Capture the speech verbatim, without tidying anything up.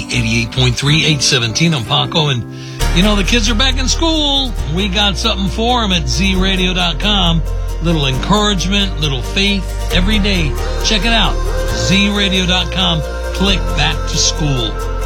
eighty-eight point three, eight seventeen. I'm Paco, and you know, the kids are back in school. We got something for them at z radio dot com. Little encouragement, little faith every day. Check it out. z radio dot com. Click back to school.